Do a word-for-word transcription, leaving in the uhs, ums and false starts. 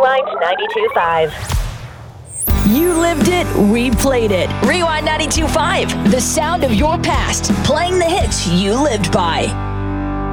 Rewind ninety-two point five. You lived it, we played it. Rewind ninety-two point five, the sound of your past, playing the hits you lived by.